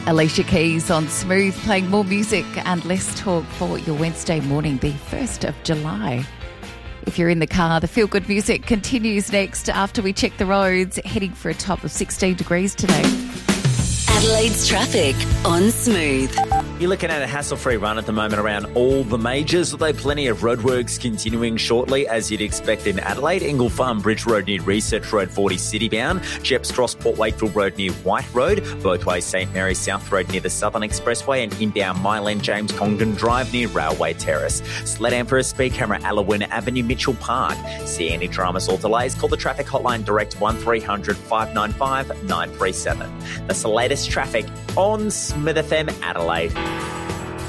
Alicia Keys on Smooth, playing more music and less talk for your Wednesday morning, the 1st of July. If you're in the car, the feel-good music continues next after we check the roads, heading for a top of 16 degrees today. Adelaide's traffic on Smooth. You're looking at a hassle-free run at the moment around all the majors, although plenty of roadworks continuing shortly, as you'd expect in Adelaide. Ingle Farm Bridge Road near Research Road 40 citybound, Jeps Cross Port Wakefield Road near White Road, both ways St Mary's South Road near the Southern Expressway, and inbound Myland James Congdon Drive near Railway Terrace. Sledam for a speed camera, Alawin Avenue, Mitchell Park. See any dramas or delays, call the traffic hotline direct 1300 595 937. That's the latest traffic on Smith FM Adelaide.